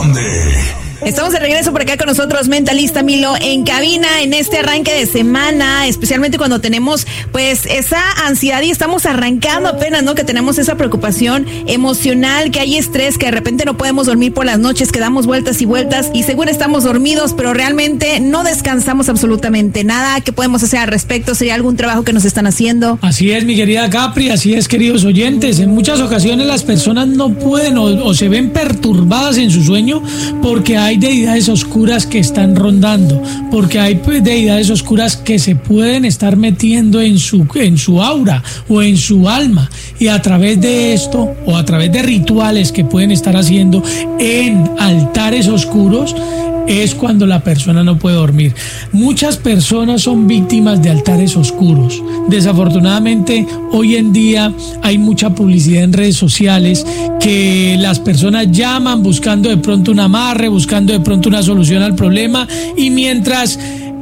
grande. Estamos de regreso por acá con nosotros, Mentalista Milo, en cabina, en este arranque de semana, especialmente cuando tenemos pues esa ansiedad y estamos arrancando apenas, ¿no? Que tenemos esa preocupación emocional, que hay estrés, que de repente no podemos dormir por las noches, que damos vueltas y vueltas y según estamos dormidos, pero realmente no descansamos absolutamente nada. ¿Qué podemos hacer al respecto? ¿Sería algún trabajo que nos están haciendo? Así es, mi querida Capri, así es, queridos oyentes. En muchas ocasiones las personas no pueden o se ven perturbadas en su sueño porque hay deidades oscuras que están rondando, porque hay deidades oscuras que se pueden estar metiendo en su aura o en su alma, y a través de esto o a través de rituales que pueden estar haciendo en altares oscuros es cuando la persona no puede dormir. Muchas personas son víctimas de altares oscuros. Desafortunadamente, hoy en día hay mucha publicidad en redes sociales que las personas llaman buscando de pronto un amarre, buscando de pronto una solución al problema, y mientras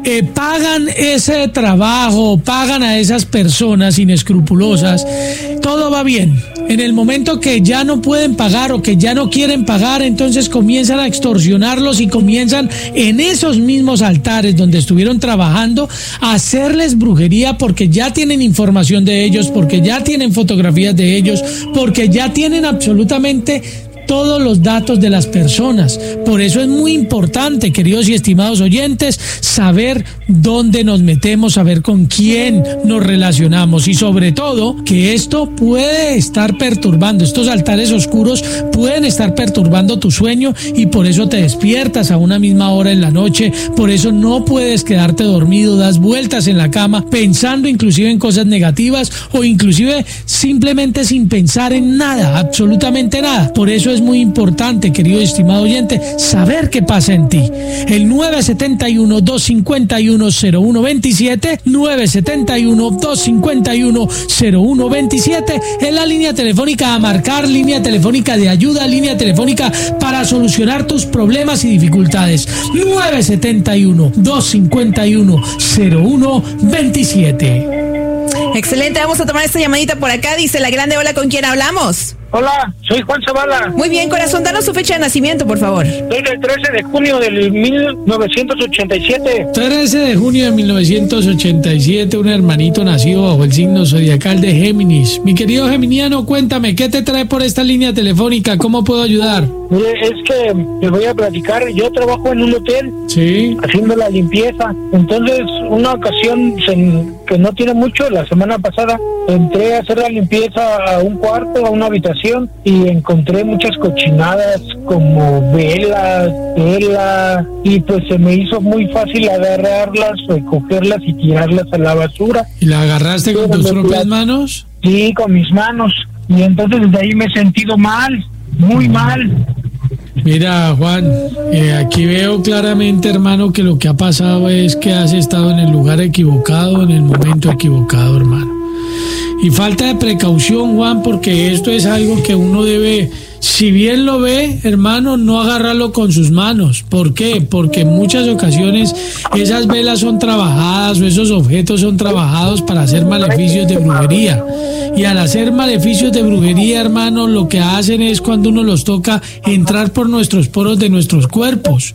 pagan ese trabajo, pagan a esas personas inescrupulosas, todo va bien. En el momento que ya no pueden pagar o que ya no quieren pagar, entonces comienzan a extorsionarlos y comienzan en esos mismos altares donde estuvieron trabajando a hacerles brujería, porque ya tienen información de ellos, porque ya tienen fotografías de ellos, porque ya tienen absolutamente todos los datos de las personas. Por eso es muy importante, queridos y estimados oyentes, saber dónde nos metemos, saber con quién nos relacionamos, y sobre todo que esto puede estar perturbando, estos altares oscuros pueden estar perturbando tu sueño, y por eso te despiertas a una misma hora en la noche, por eso no puedes quedarte dormido, das vueltas en la cama pensando inclusive en cosas negativas o inclusive simplemente sin pensar en nada, absolutamente nada. Por eso es muy importante, querido y estimado oyente, saber qué pasa en ti. El 971-251-0127, 971-251-0127 es la línea telefónica a marcar, línea telefónica de ayuda, línea telefónica para solucionar tus problemas y dificultades. 971-251-0127. Excelente, vamos a tomar esta llamadita por acá. Dice la grande, hola, ¿con quién hablamos? Hola, soy Juan Zavala. Muy bien, corazón, danos su fecha de nacimiento, por favor. Soy del 13 de junio del 1987. 13 de junio de 1987, un hermanito nacido bajo el signo zodiacal de Géminis. Mi querido geminiano, cuéntame, ¿qué te trae por esta línea telefónica? ¿Cómo puedo ayudar? Mire, es que les voy a platicar. Yo trabajo en un hotel, sí, haciendo la limpieza. Entonces, una ocasión que no tiene mucho, la semana pasada, entré a hacer la limpieza a un cuarto, a una habitación, y encontré muchas cochinadas como velas, tela, y pues se me hizo muy fácil agarrarlas, recogerlas y tirarlas a la basura. ¿Y la agarraste con tus propias manos? Sí, con mis manos. Y entonces desde ahí me he sentido mal, muy mal. Mira, Juan, aquí veo claramente, hermano, que lo que ha pasado es que has estado en el lugar equivocado, en el momento equivocado, hermano. Y falta de precaución, Juan, porque esto es algo que uno debe, si bien lo ve, hermano, no agarrarlo con sus manos. ¿Por qué? Porque en muchas ocasiones esas velas son trabajadas o esos objetos son trabajados para hacer maleficios de brujería. Y al hacer maleficios de brujería, hermano, lo que hacen es, cuando uno los toca, entrar por nuestros poros de nuestros cuerpos.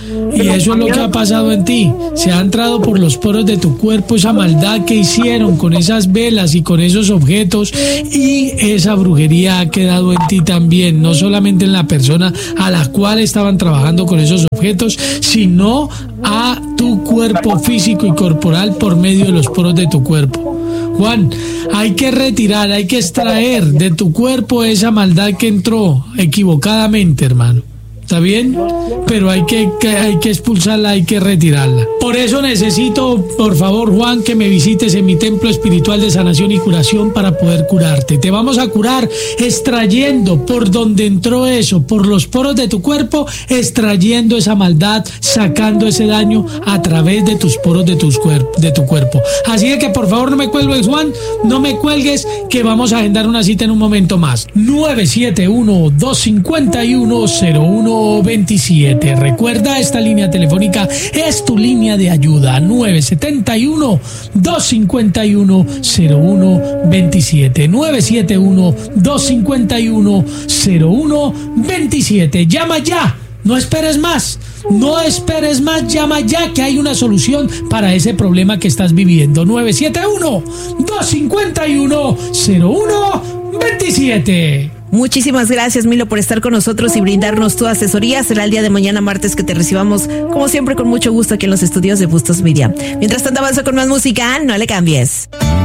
Y eso es lo que ha pasado en ti. Se ha entrado por los poros de tu cuerpo esa maldad que hicieron con esas velas y con esos objetos, y esa brujería ha quedado en ti también, no solamente en la persona a la cual estaban trabajando con esos objetos, sino a tu cuerpo físico y corporal por medio de los poros de tu cuerpo. Juan, hay que retirar, hay que extraer de tu cuerpo esa maldad que entró equivocadamente, hermano. ¿Está bien? Pero hay que expulsarla, hay que retirarla. Por eso necesito, por favor, Juan, que me visites en mi templo espiritual de sanación y curación para poder curarte. Te vamos a curar extrayendo por donde entró eso, por los poros de tu cuerpo, extrayendo esa maldad, sacando ese daño a través de tus poros de tu cuerpo. Así que por favor no me cuelgues, Juan, no me cuelgues, que vamos a agendar una cita en un momento más. 971-251-0127. Recuerda, esta línea telefónica es tu línea de ayuda. 971-251-0127. 971-251-0127. Llama ya No esperes más. No esperes más, llama ya que hay una solución para ese problema que estás viviendo. 971-251-0127. Muchísimas gracias, Milo, por estar con nosotros y brindarnos tu asesoría. Será el día de mañana, martes, que te recibamos, como siempre, con mucho gusto aquí en los estudios de Bustos Media. Mientras tanto, avanza con más música, no le cambies.